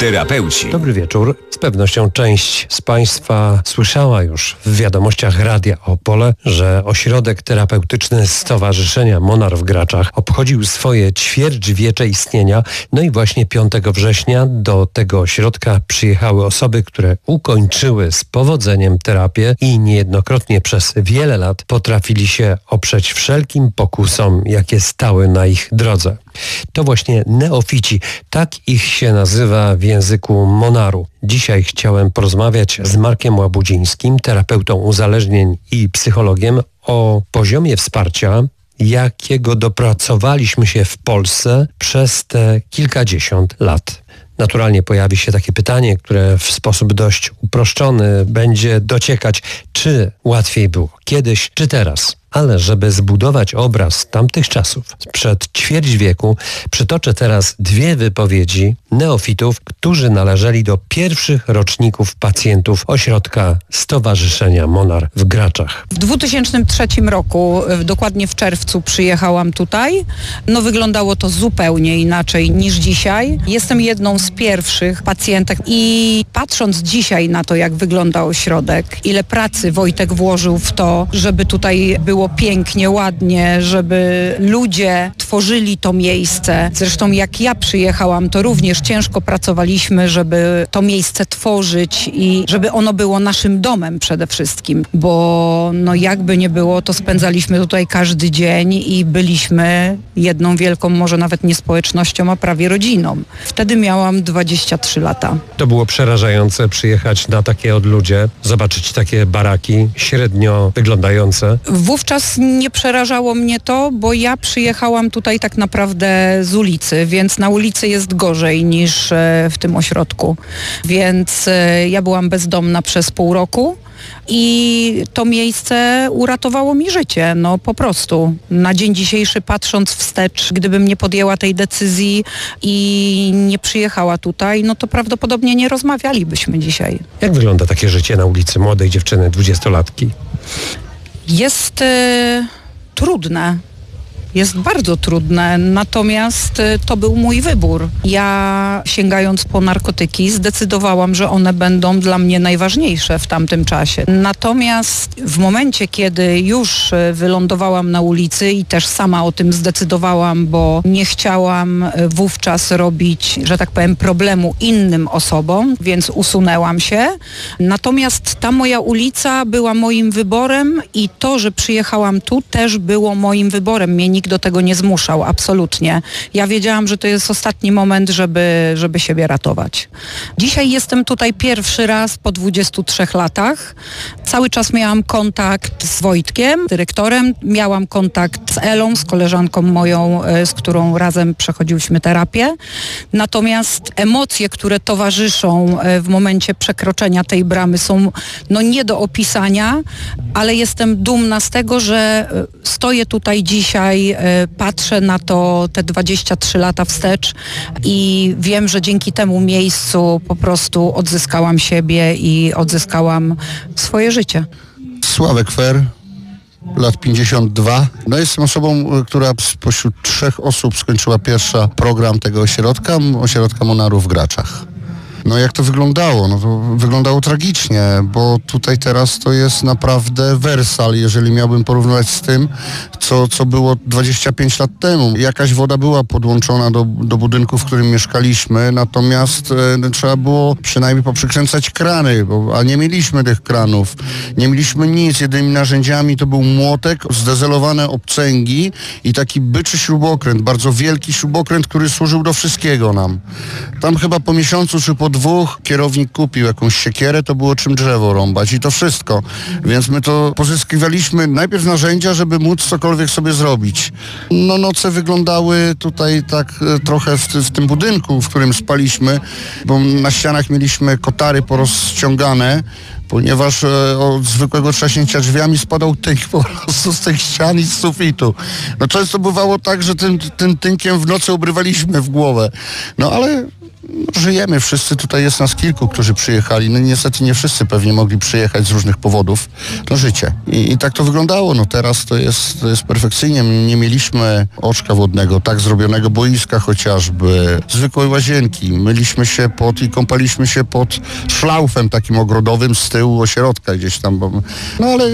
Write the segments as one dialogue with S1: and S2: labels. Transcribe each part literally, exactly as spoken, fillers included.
S1: Terapeuci.
S2: Dobry wieczór. Z pewnością część z Państwa słyszała już w wiadomościach Radia Opole, że ośrodek terapeutyczny Stowarzyszenia Monar w Graczach obchodził swoje ćwierćwiecze istnienia. No i właśnie piątego września do tego ośrodka przyjechały osoby, które ukończyły z powodzeniem terapię i niejednokrotnie przez wiele lat potrafili się oprzeć wszelkim pokusom, jakie stały na ich drodze. To właśnie neofici, tak ich się nazywa w języku Monaru. Dzisiaj chciałem porozmawiać z Markiem Łabudzińskim, terapeutą uzależnień i psychologiem, o poziomie wsparcia, jakiego dopracowaliśmy się w Polsce przez te kilkadziesiąt lat. Naturalnie pojawi się takie pytanie, które w sposób dość uproszczony będzie dociekać, czy łatwiej było kiedyś, czy teraz. Ale żeby zbudować obraz tamtych czasów, sprzed ćwierć wieku, przytoczę teraz dwie wypowiedzi neofitów, którzy należeli do pierwszych roczników pacjentów ośrodka Stowarzyszenia Monar w Graczach.
S3: W dwa tysiące trzecim roku, dokładnie w czerwcu, przyjechałam tutaj. No wyglądało to zupełnie inaczej niż dzisiaj. Jestem jedną z pierwszych pacjentek i patrząc dzisiaj na to, jak wygląda ośrodek, ile pracy Wojtek włożył w to, żeby tutaj było pięknie, ładnie, żeby ludzie tworzyli to miejsce. Zresztą jak ja przyjechałam, to również ciężko pracowaliśmy, żeby to miejsce tworzyć i żeby ono było naszym domem przede wszystkim, bo no jakby nie było, to spędzaliśmy tutaj każdy dzień i byliśmy jedną wielką, może nawet nie społecznością, a prawie rodziną. Wtedy miałam dwadzieścia trzy lata.
S2: To było przerażające przyjechać na takie odludzie, zobaczyć takie baraki średnio wyglądające.
S3: Wówczas nie przerażało mnie to, bo ja przyjechałam tutaj tak naprawdę z ulicy, więc na ulicy jest gorzej niż w tym ośrodku. Więc ja byłam bezdomna przez pół roku i to miejsce uratowało mi życie, no po prostu. Na dzień dzisiejszy patrząc wstecz, gdybym nie podjęła tej decyzji i nie przyjechała tutaj, no to prawdopodobnie nie rozmawialibyśmy dzisiaj.
S2: Jak wygląda takie życie na ulicy młodej dziewczyny, dwudziestolatki?
S3: Jest y, trudne. Jest bardzo trudne, natomiast y, to był mój wybór. Ja, sięgając po narkotyki, zdecydowałam, że one będą dla mnie najważniejsze w tamtym czasie. Natomiast w momencie, kiedy już y, wylądowałam na ulicy i też sama o tym zdecydowałam, bo nie chciałam y, wówczas robić, że tak powiem, problemu innym osobom, więc usunęłam się. Natomiast ta moja ulica była moim wyborem i to, że przyjechałam tu, też było moim wyborem. Mnie nikt do tego nie zmuszał, absolutnie. Ja wiedziałam, że to jest ostatni moment, żeby, żeby siebie ratować. Dzisiaj jestem tutaj pierwszy raz po dwudziestu trzech latach. Cały czas miałam kontakt z Wojtkiem, dyrektorem. Miałam kontakt z Elą, z koleżanką moją, z którą razem przechodziłyśmy terapię. Natomiast emocje, które towarzyszą w momencie przekroczenia tej bramy, są no nie do opisania, ale jestem dumna z tego, że stoję tutaj dzisiaj, patrzę na to te dwadzieścia trzy lata wstecz i wiem, że dzięki temu miejscu po prostu odzyskałam siebie i odzyskałam swoje życie.
S4: Sławek Fer, lat pięćdziesiąt dwa. No jestem osobą, która spośród trzech osób skończyła pierwsza program tego ośrodka, ośrodka Monarów w Graczach. No jak to wyglądało? No to wyglądało tragicznie, bo tutaj teraz to jest naprawdę Wersal, jeżeli miałbym porównywać z tym, co, co było dwadzieścia pięć lat temu. Jakaś woda była podłączona do, do budynku, w którym mieszkaliśmy, natomiast e, trzeba było przynajmniej poprzykręcać krany, bo, a nie mieliśmy tych kranów. Nie mieliśmy nic. Jedynymi narzędziami to był młotek, zdezelowane obcęgi i taki byczy śrubokręt, bardzo wielki śrubokręt, który służył do wszystkiego nam. Tam chyba po miesiącu czy po dwóch kierownik kupił jakąś siekierę, to było czym drzewo rąbać i to wszystko. Więc my to pozyskiwaliśmy najpierw narzędzia, żeby móc cokolwiek sobie zrobić. No noce wyglądały tutaj tak e, trochę w, w tym budynku, w którym spaliśmy, bo na ścianach mieliśmy kotary porozciągane, ponieważ e, od zwykłego trzaśnięcia drzwiami spadał tynk po prostu z tych ścian i z sufitu. No często bywało tak, że tym, tym tynkiem w nocy obrywaliśmy w głowę. No ale No, żyjemy, wszyscy tutaj jest nas kilku, którzy przyjechali. No niestety nie wszyscy pewnie mogli przyjechać z różnych powodów. To życie. I, i tak to wyglądało. No teraz to jest, to jest perfekcyjnie. Nie mieliśmy oczka wodnego, tak zrobionego boiska chociażby, zwykłej łazienki. Myliśmy się pod i kąpaliśmy się pod szlaufem takim ogrodowym z tyłu ośrodka gdzieś tam. Bo, no ale...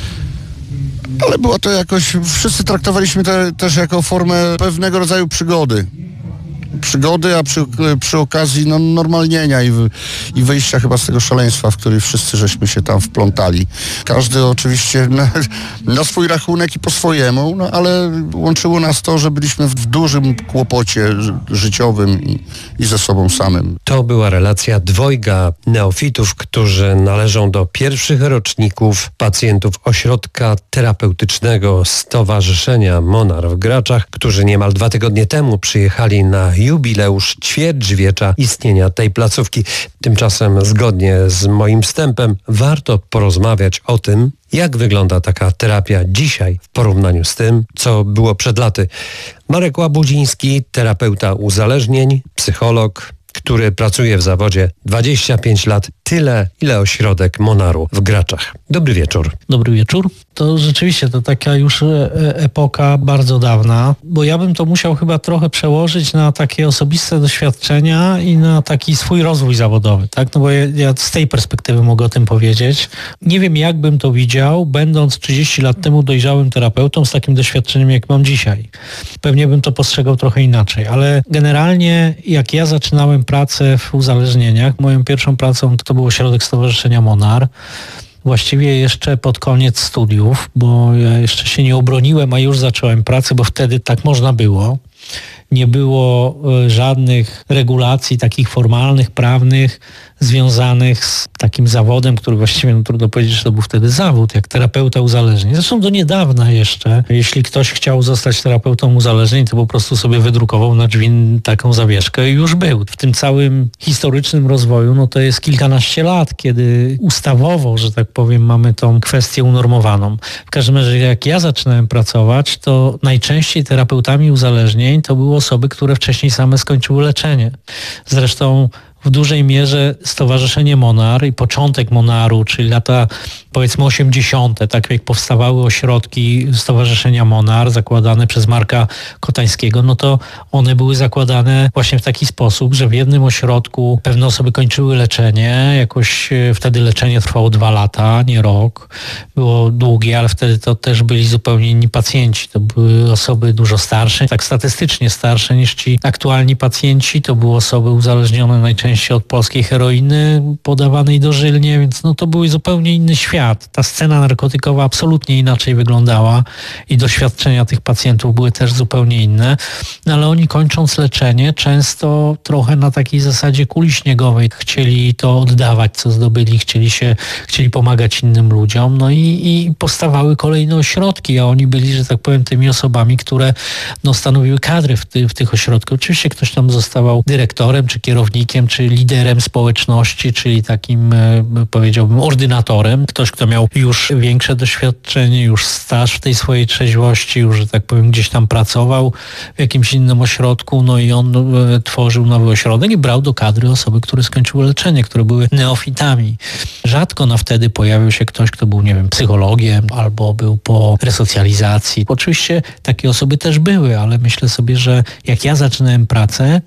S4: Ale było to jakoś, wszyscy traktowaliśmy to też jako formę pewnego rodzaju przygody. Przygody, a przy, przy okazji no, normalnienia i, i wyjścia chyba z tego szaleństwa, w który wszyscy żeśmy się tam wplątali. Każdy oczywiście na, na swój rachunek i po swojemu, no, ale łączyło nas to, że byliśmy w dużym kłopocie życiowym i, i ze sobą samym.
S2: To była relacja dwojga neofitów, którzy należą do pierwszych roczników pacjentów ośrodka terapeutycznego Stowarzyszenia Monar w Graczach, którzy niemal dwa tygodnie temu przyjechali na jubileusz ćwierćwiecza istnienia tej placówki. Tymczasem, zgodnie z moim wstępem, warto porozmawiać o tym, jak wygląda taka terapia dzisiaj w porównaniu z tym, co było przed laty. Marek Łabudziński, terapeuta uzależnień, psycholog, który pracuje w zawodzie dwadzieścia pięć lat, tyle, ile ośrodek Monaru w Graczach. Dobry wieczór.
S1: Dobry wieczór. To rzeczywiście to taka już epoka bardzo dawna, bo ja bym to musiał chyba trochę przełożyć na takie osobiste doświadczenia i na taki swój rozwój zawodowy, tak? No bo ja, ja z tej perspektywy mogę o tym powiedzieć. Nie wiem, jak bym to widział, będąc trzydzieści lat temu dojrzałym terapeutą z takim doświadczeniem, jak mam dzisiaj. Pewnie bym to postrzegał trochę inaczej, ale generalnie jak ja zaczynałem pracę w uzależnieniach, moją pierwszą pracą to był ośrodek Stowarzyszenia Monar. Właściwie jeszcze pod koniec studiów, bo ja jeszcze się nie obroniłem, a już zacząłem pracę, bo wtedy tak można było. Nie było żadnych regulacji takich formalnych, prawnych, związanych z takim zawodem, który właściwie no, trudno powiedzieć, że to był wtedy zawód, jak terapeuta uzależnień. Zresztą do niedawna jeszcze, jeśli ktoś chciał zostać terapeutą uzależnień, to po prostu sobie wydrukował na drzwi taką zawieszkę i już był. W tym całym historycznym rozwoju, no to jest kilkanaście lat, kiedy ustawowo, że tak powiem, mamy tą kwestię unormowaną. W każdym razie, jak ja zaczynałem pracować, to najczęściej terapeutami uzależnień to były osoby, które wcześniej same skończyły leczenie. Zresztą w dużej mierze Stowarzyszenie Monar i początek Monaru, czyli lata powiedzmy osiemdziesiąte, tak jak powstawały ośrodki Stowarzyszenia Monar zakładane przez Marka Kotańskiego, no to one były zakładane właśnie w taki sposób, że w jednym ośrodku pewne osoby kończyły leczenie, jakoś wtedy leczenie trwało dwa lata, nie rok, było długie, ale wtedy to też byli zupełnie inni pacjenci, to były osoby dużo starsze, tak statystycznie starsze niż ci aktualni pacjenci, to były osoby uzależnione najczęściej od polskiej heroiny podawanej dożylnie, więc no to był zupełnie inny świat. Ta scena narkotykowa absolutnie inaczej wyglądała i doświadczenia tych pacjentów były też zupełnie inne, no ale oni kończąc leczenie często trochę na takiej zasadzie kuli śniegowej chcieli to oddawać, co zdobyli, chcieli się, chcieli pomagać innym ludziom, no i, i powstawały kolejne ośrodki, a oni byli, że tak powiem, tymi osobami, które no, stanowiły kadry w, ty, w tych ośrodkach. Oczywiście ktoś tam zostawał dyrektorem, czy kierownikiem, czy liderem społeczności, czyli takim, powiedziałbym, ordynatorem. Ktoś, kto miał już większe doświadczenie, już staż w tej swojej trzeźwości, już, że tak powiem, gdzieś tam pracował w jakimś innym ośrodku, no i on e, tworzył nowy ośrodek i brał do kadry osoby, które skończyły leczenie, które były neofitami. Rzadko na wtedy pojawił się ktoś, kto był, nie wiem, psychologiem albo był po resocjalizacji. Oczywiście takie osoby też były, ale myślę sobie, że jak ja zaczynałem pracę,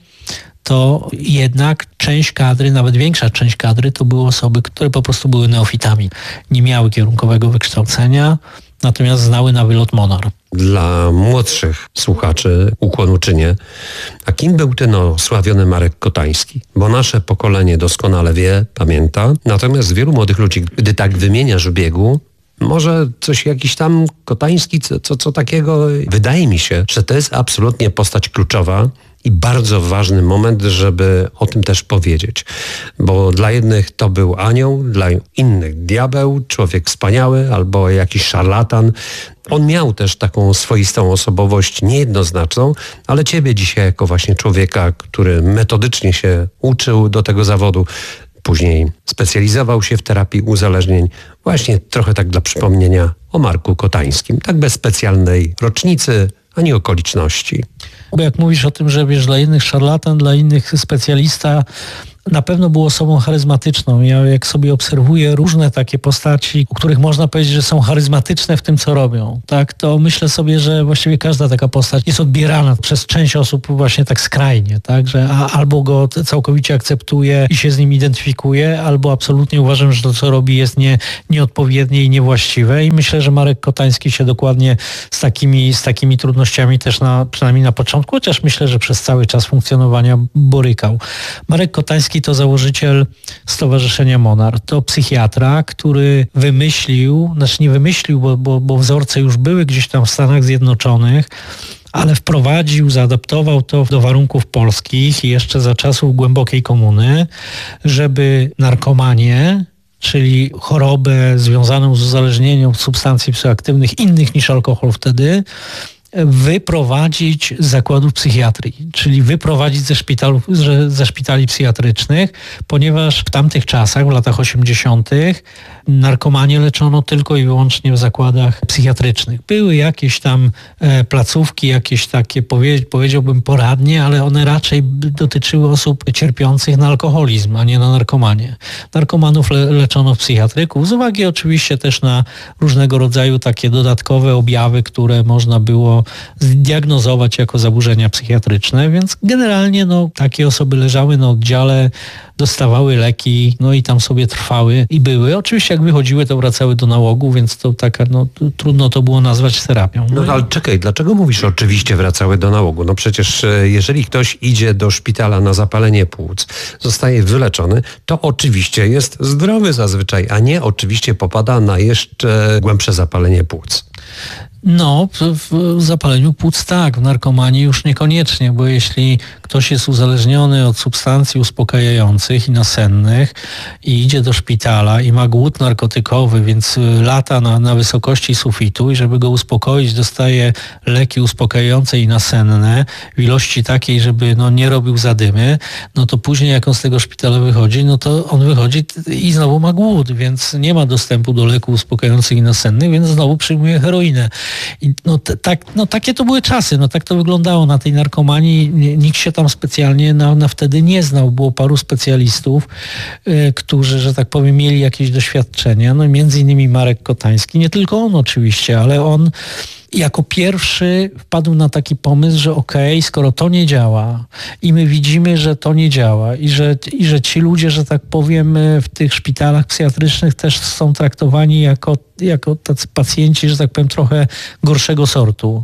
S1: to jednak część kadry, nawet większa część kadry, to były osoby, które po prostu były neofitami. Nie miały kierunkowego wykształcenia, natomiast znały na wylot Monar.
S2: Dla młodszych słuchaczy ukłonu czynię. A kim był ten osławiony Marek Kotański? Bo nasze pokolenie doskonale wie, pamięta. Natomiast wielu młodych ludzi, gdy tak wymieniasz w biegu, może coś jakiś tam Kotański, co, co, co takiego. Wydaje mi się, że to jest absolutnie postać kluczowa i bardzo ważny moment, żeby o tym też powiedzieć. Bo dla jednych to był anioł, dla innych diabeł, człowiek wspaniały albo jakiś szarlatan. On miał też taką swoistą osobowość niejednoznaczną, ale ciebie dzisiaj jako właśnie człowieka, który metodycznie się uczył do tego zawodu, później specjalizował się w terapii uzależnień, właśnie trochę tak dla przypomnienia o Marku Kotańskim, tak bez specjalnej rocznicy ani okoliczności.
S1: Bo jak mówisz o tym, że wiesz, dla innych szarlatan, dla innych specjalista, na pewno był osobą charyzmatyczną. Ja jak sobie obserwuję różne takie postaci, o których można powiedzieć, że są charyzmatyczne w tym, co robią, tak, to myślę sobie, że właściwie każda taka postać jest odbierana przez część osób właśnie tak skrajnie, tak, że a, albo go całkowicie akceptuje i się z nim identyfikuje, albo absolutnie uważam, że to, co robi, jest nie, nieodpowiednie i niewłaściwe. I myślę, że Marek Kotański się dokładnie z takimi, z takimi trudnościami też na, przynajmniej na początku, chociaż myślę, że przez cały czas funkcjonowania borykał. Marek Kotański to założyciel Stowarzyszenia Monar. To psychiatra, który wymyślił, znaczy nie wymyślił, bo, bo, bo wzorce już były gdzieś tam w Stanach Zjednoczonych, ale wprowadził, zaadaptował to do warunków polskich i jeszcze za czasów głębokiej komuny, żeby narkomanię, czyli chorobę związaną z uzależnieniem od substancji psychoaktywnych innych niż alkohol wtedy, wyprowadzić z zakładów psychiatrii, czyli wyprowadzić ze, szpitalów, ze szpitali psychiatrycznych, ponieważ w tamtych czasach, w latach osiemdziesiątych narkomanię leczono tylko i wyłącznie w zakładach psychiatrycznych. Były jakieś tam e, placówki, jakieś takie, powie, powiedziałbym, poradnie, ale one raczej dotyczyły osób cierpiących na alkoholizm, a nie na narkomanię. Narkomanów le, leczono w psychiatryku, z uwagi oczywiście też na różnego rodzaju takie dodatkowe objawy, które można było zdiagnozować jako zaburzenia psychiatryczne, więc generalnie no, takie osoby leżały na oddziale, dostawały leki, no i tam sobie trwały i były. Oczywiście jak wychodziły, to wracały do nałogu, więc to taka, no trudno to było nazwać terapią.
S2: No, no ale czekaj, dlaczego mówisz oczywiście wracały do nałogu? No przecież jeżeli ktoś idzie do szpitala na zapalenie płuc, zostaje wyleczony, to oczywiście jest zdrowy zazwyczaj, a nie oczywiście popada na jeszcze głębsze zapalenie płuc.
S1: No, w zapaleniu płuc tak, w narkomanii już niekoniecznie, bo jeśli ktoś jest uzależniony od substancji uspokajających i nasennych i idzie do szpitala i ma głód narkotykowy, więc lata na, na wysokości sufitu i żeby go uspokoić, dostaje leki uspokajające i nasenne w ilości takiej, żeby no, nie robił zadymy, no to później jak on z tego szpitala wychodzi, no to on wychodzi i znowu ma głód, więc nie ma dostępu do leków uspokajających i nasennych, więc znowu przyjmuje heroinę. I no, t- tak, no takie to były czasy, no tak to wyglądało na tej narkomanii. Nikt się tam specjalnie na, na wtedy nie znał. Było paru specjalistów, y, którzy, że tak powiem, mieli jakieś doświadczenia. No między innymi Marek Kotański, nie tylko on oczywiście, ale on jako pierwszy wpadł na taki pomysł, że okej, okay, skoro to nie działa i my widzimy, że to nie działa i że, i że ci ludzie, że tak powiem, w tych szpitalach psychiatrycznych też są traktowani jako, jako tacy pacjenci, że tak powiem, trochę gorszego sortu.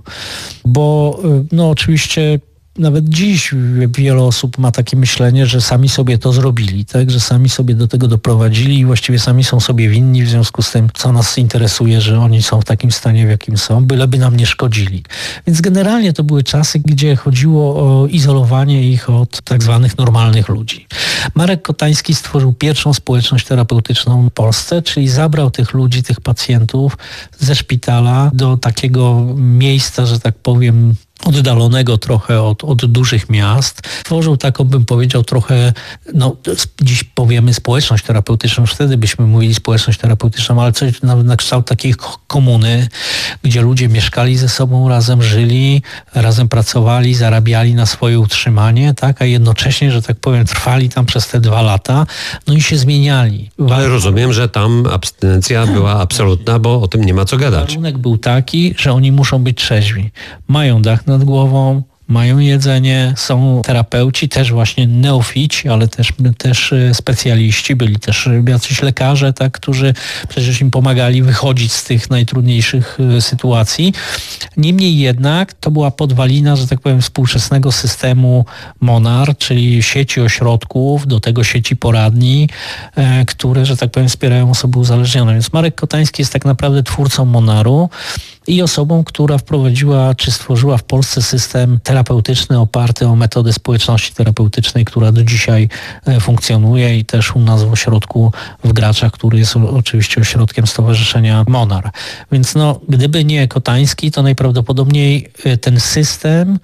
S1: Bo no oczywiście nawet dziś wiele osób ma takie myślenie, że sami sobie to zrobili, tak? Że sami sobie do tego doprowadzili i właściwie sami są sobie winni, w związku z tym, co nas interesuje, że oni są w takim stanie, w jakim są, byleby nam nie szkodzili. Więc generalnie to były czasy, gdzie chodziło o izolowanie ich od tak zwanych normalnych ludzi. Marek Kotański stworzył pierwszą społeczność terapeutyczną w Polsce, czyli zabrał tych ludzi, tych pacjentów ze szpitala do takiego miejsca, że tak powiem, oddalonego trochę od, od dużych miast. Tworzył taką, bym powiedział, trochę, no dziś powiemy społeczność terapeutyczną, już wtedy byśmy mówili społeczność terapeutyczną, ale coś na, na kształt takiej komuny, gdzie ludzie mieszkali ze sobą, razem żyli, razem pracowali, zarabiali na swoje utrzymanie, tak, a jednocześnie, że tak powiem, trwali tam przez te dwa lata, no i się zmieniali.
S2: Ale rozumiem, że tam abstynencja była absolutna, bo o tym nie ma co gadać.
S1: Warunek był taki, że oni muszą być trzeźwi. Mają dach nad głową, mają jedzenie, są terapeuci, też właśnie neofici, ale też, też specjaliści, byli też jacyś lekarze, tak, którzy przecież im pomagali wychodzić z tych najtrudniejszych sytuacji. Niemniej jednak to była podwalina, że tak powiem, współczesnego systemu Monar, czyli sieci ośrodków, do tego sieci poradni, e, które, że tak powiem, wspierają osoby uzależnione. Więc Marek Kotański jest tak naprawdę twórcą Monaru i osobą, która wprowadziła, czy stworzyła w Polsce system terapeutyczny oparty o metodę społeczności terapeutycznej, która do dzisiaj funkcjonuje i też u nas w ośrodku w Graczach, który jest oczywiście ośrodkiem Stowarzyszenia Monar. Więc no, gdyby nie Kotański, to najprawdopodobniej ten system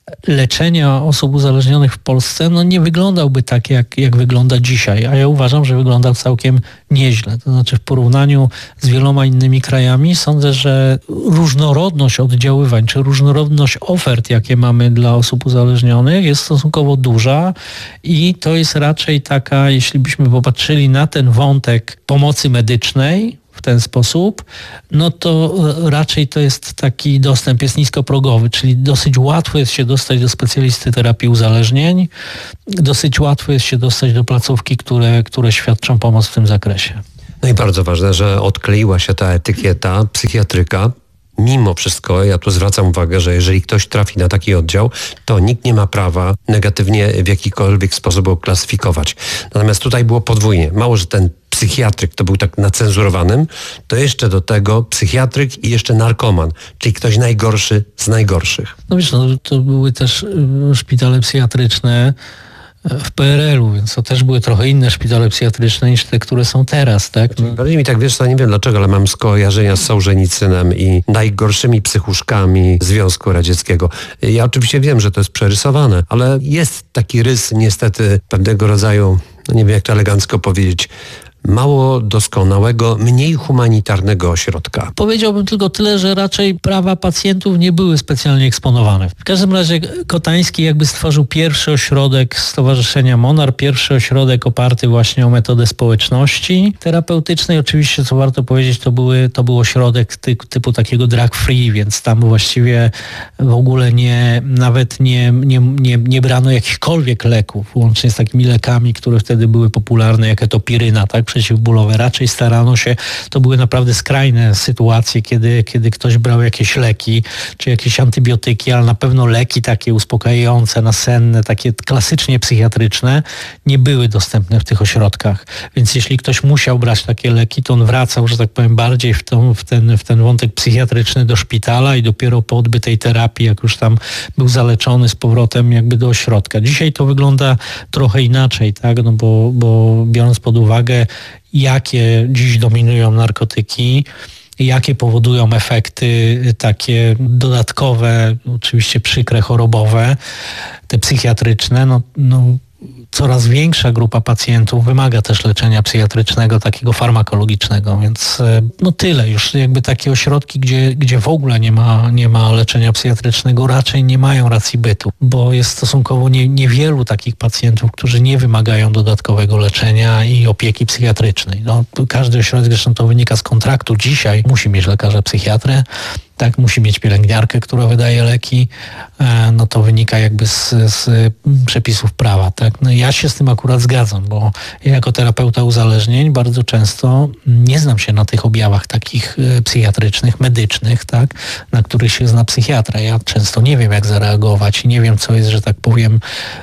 S1: leczenia osób uzależnionych w Polsce no nie wyglądałby tak, jak, jak wygląda dzisiaj, a ja uważam, że wyglądał całkiem nieźle. To znaczy w porównaniu z wieloma innymi krajami sądzę, że różnorodność oddziaływań, czy różnorodność ofert, jakie mamy dla osób uzależnionych, jest stosunkowo duża i to jest raczej taka, jeśli byśmy popatrzyli na ten wątek pomocy medycznej, w ten sposób, no to raczej to jest taki dostęp, jest niskoprogowy, czyli dosyć łatwo jest się dostać do specjalisty terapii uzależnień, dosyć łatwo jest się dostać do placówki, które, które świadczą pomoc w tym zakresie.
S2: No i bardzo ważne, że odkleiła się ta etykieta psychiatryka. Mimo wszystko, ja tu zwracam uwagę, że jeżeli ktoś trafi na taki oddział, to nikt nie ma prawa negatywnie w jakikolwiek sposób go klasyfikować. Natomiast tutaj było podwójnie. Mało, że ten psychiatryk to był tak nacenzurowanym, to jeszcze do tego psychiatryk i jeszcze narkoman, czyli ktoś najgorszy z najgorszych.
S1: No wiesz, no, to były też y, szpitale psychiatryczne w P R L u, więc to też były trochę inne szpitale psychiatryczne niż te, które są teraz, tak? No.
S2: Bardziej mi tak, wiesz co, nie wiem dlaczego, ale mam skojarzenia z Sołżenicynem i najgorszymi psychuszkami Związku Radzieckiego. Ja oczywiście wiem, że to jest przerysowane, ale jest taki rys niestety pewnego rodzaju, no nie wiem jak to elegancko powiedzieć, mało doskonałego, mniej humanitarnego ośrodka.
S1: Powiedziałbym tylko tyle, że raczej prawa pacjentów nie były specjalnie eksponowane. W każdym razie Kotański jakby stworzył pierwszy ośrodek Stowarzyszenia Monar, pierwszy ośrodek oparty właśnie o metodę społeczności terapeutycznej. Oczywiście, co warto powiedzieć, to, były, to był ośrodek ty, typu takiego drug free, więc tam właściwie w ogóle nie, nawet nie, nie, nie, nie brano jakichkolwiek leków, łącznie z takimi lekami, które wtedy były popularne, jak etopiryna, tak? Przeciwbólowe. Raczej starano się, to były naprawdę skrajne sytuacje, kiedy, kiedy ktoś brał jakieś leki, czy jakieś antybiotyki, ale na pewno leki takie uspokajające, nasenne, takie klasycznie psychiatryczne, nie były dostępne w tych ośrodkach. Więc jeśli ktoś musiał brać takie leki, to on wracał, że tak powiem, bardziej w, tą, w, ten, w ten wątek psychiatryczny do szpitala i dopiero po odbytej terapii, jak już tam był zaleczony z powrotem jakby do ośrodka. Dzisiaj to wygląda trochę inaczej, tak? No bo, bo biorąc pod uwagę, jakie dziś dominują narkotyki, jakie powodują efekty takie dodatkowe, oczywiście przykre, chorobowe, te psychiatryczne, no, no coraz większa grupa pacjentów wymaga też leczenia psychiatrycznego, takiego farmakologicznego, więc no tyle. Już jakby takie ośrodki, gdzie, gdzie w ogóle nie ma, nie ma leczenia psychiatrycznego, raczej nie mają racji bytu, bo jest stosunkowo nie, niewielu takich pacjentów, którzy nie wymagają dodatkowego leczenia i opieki psychiatrycznej. No, każdy ośrodek, zresztą to wynika z kontraktu, dzisiaj musi mieć lekarza psychiatrę, tak, musi mieć pielęgniarkę, która wydaje leki, no to wynika jakby z, z przepisów prawa, tak. No ja się z tym akurat zgadzam, bo ja jako terapeuta uzależnień bardzo często nie znam się na tych objawach takich psychiatrycznych, medycznych, tak, na których się zna psychiatra. Ja często nie wiem, jak zareagować i nie wiem, co jest, że tak powiem,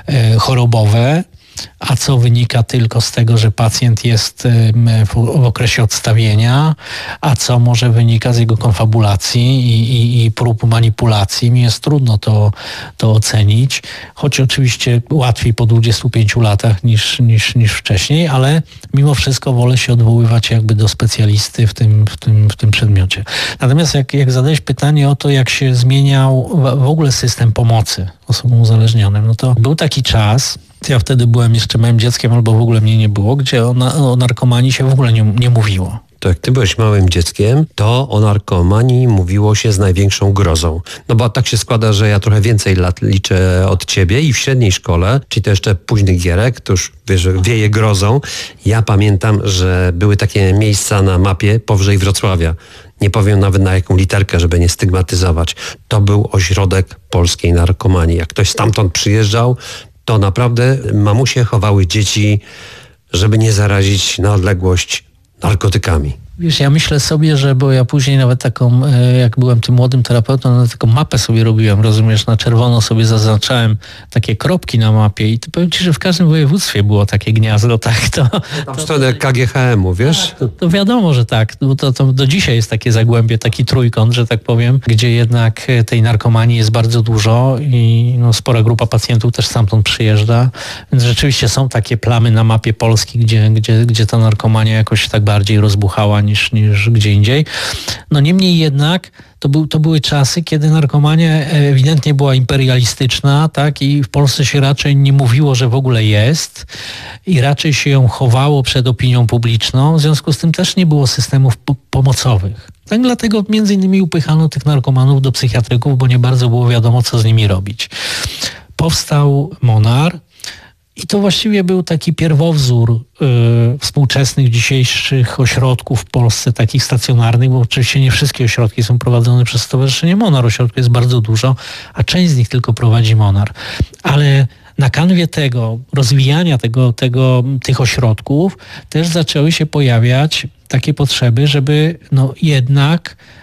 S1: chorobowe, a co wynika tylko z tego, że pacjent jest w okresie odstawienia, a co może wynika z jego konfabulacji i, i, i prób manipulacji. Mi jest trudno to, to ocenić, choć oczywiście łatwiej po dwudziestu pięciu latach niż, niż, niż wcześniej, ale mimo wszystko wolę się odwoływać jakby do specjalisty w tym, w tym, w tym przedmiocie. Natomiast jak, jak zadałeś pytanie o to, jak się zmieniał w ogóle system pomocy osobom uzależnionym, no to był taki czas, ja wtedy byłem jeszcze małym dzieckiem, albo w ogóle mnie nie było, gdzie o, na, o narkomanii się w ogóle nie, nie mówiło.
S2: To jak ty byłeś małym dzieckiem, to o narkomanii mówiło się z największą grozą. No bo tak się składa, że ja trochę więcej lat liczę od ciebie i w średniej szkole, czyli to jeszcze późny Gierek, to już wiesz, wieje grozą. Ja pamiętam, że były takie miejsca na mapie powyżej Wrocławia. Nie powiem nawet na jaką literkę, żeby nie stygmatyzować. To był ośrodek polskiej narkomanii. Jak ktoś stamtąd przyjeżdżał, to naprawdę mamusie chowały dzieci, żeby nie zarazić na odległość narkotykami.
S1: Wiesz, ja myślę sobie, że, bo ja później nawet taką, jak byłem tym młodym terapeutą, no, taką mapę sobie robiłem, rozumiesz, na czerwono sobie zaznaczałem takie kropki na mapie i to powiem ci, że w każdym województwie było takie gniazdo, tak, to...
S2: Tam w stronę K G H M u, wiesz?
S1: To, to wiadomo, że tak, bo to, to do dzisiaj jest takie zagłębie, taki trójkąt, że tak powiem, gdzie jednak tej narkomanii jest bardzo dużo i no, spora grupa pacjentów też stamtąd przyjeżdża, więc rzeczywiście są takie plamy na mapie Polski, gdzie, gdzie, gdzie ta narkomania jakoś tak bardziej rozbuchała niż, niż gdzie indziej. No niemniej jednak to, był, to były czasy, kiedy narkomania ewidentnie była imperialistyczna, tak, i w Polsce się raczej nie mówiło, że w ogóle jest i raczej się ją chowało przed opinią publiczną, w związku z tym też nie było systemów po- pomocowych. Tak, dlatego między innymi upychano tych narkomanów do psychiatryków, bo nie bardzo było wiadomo, co z nimi robić. Powstał Monar i to właściwie był taki pierwowzór y, współczesnych dzisiejszych ośrodków w Polsce, takich stacjonarnych, bo oczywiście nie wszystkie ośrodki są prowadzone przez Stowarzyszenie Monar. Ośrodków jest bardzo dużo, a część z nich tylko prowadzi Monar. Ale na kanwie tego rozwijania tego, tego, tych ośrodków też zaczęły się pojawiać takie potrzeby, żeby no jednak